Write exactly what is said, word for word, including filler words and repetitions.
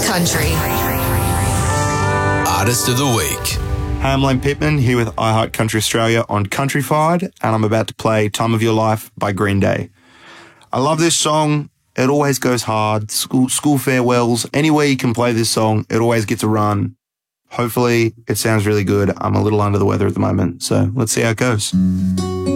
Country. Artist of the Week. Hey, I'm Lane Pittman here with I Heart Country Australia on Countryfied, and I'm about to play Time of Your Life by Green Day. I love this song. It always goes hard. School, school farewells, anywhere you can play this song, it always gets a run. Hopefully, it sounds really good. I'm a little under the weather at the moment, so let's see how it goes.